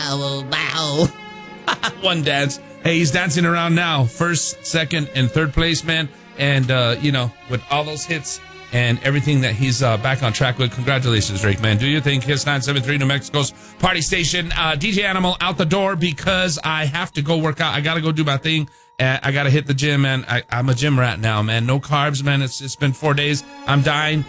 bow, bow. One dance. Hey, he's dancing around now. First, second, and third place, man. And, with all those hits and everything that he's back on track with. Congratulations, Drake, man. Do your thing. Kiss 973, New Mexico's party station. DJ Animal out the door because I have to go work out. I got to go do my thing. I got to hit the gym, man. I'm a gym rat now, man. No carbs, man. It's been 4 days. I'm dying.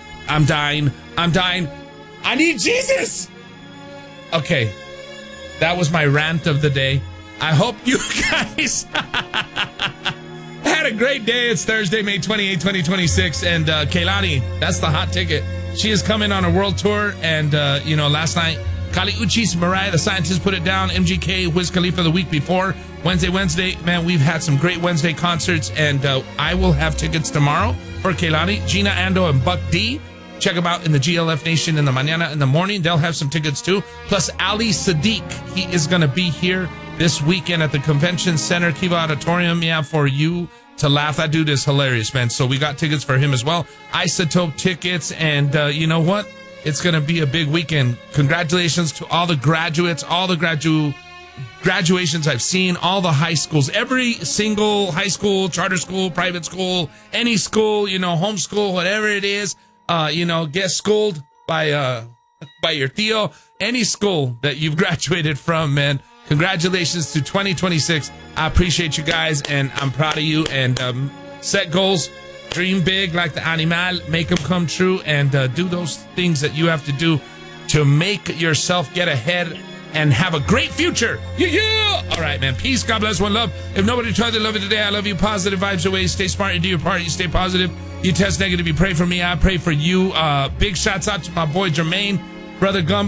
I need Jesus. Okay. That was my rant of the day. I hope you guys had a great day. It's Thursday, May 28, 2026. And Kehlani, that's the hot ticket. She is coming on a world tour. And, last night, Kali Uchis, Mariah, the scientist, put it down. MGK, Wiz Khalifa the week before. Wednesday. Man, we've had some great Wednesday concerts. And I will have tickets tomorrow for Kehlani, Gina Ando, and Buck D. Check them out in the GLF Nation in the mañana in the morning. They'll have some tickets too. Plus Ali Sadiq. He is going to be here this weekend at the Convention Center, Kiva Auditorium. Yeah, for you to laugh. That dude is hilarious, man. So we got tickets for him as well. Isotope tickets. And you know what? It's going to be a big weekend. Congratulations to all the graduates, all the graduations I've seen, all the high schools, every single high school, charter school, private school, any school, homeschool, whatever it is. Get schooled by your Theo, any school that you've graduated from, man. Congratulations to 2026. I appreciate you guys, and I'm proud of you. And set goals, dream big like the animal, make them come true, and do those things that you have to do to make yourself get ahead and have a great future. Yeah. All right, man. Peace. God bless. One love. If nobody tried to love you today, I love you. Positive vibes away. Stay smart. You do your part. You stay positive. You test negative. You pray for me. I pray for you. Big shouts out to my boy Jermaine, brother Gum.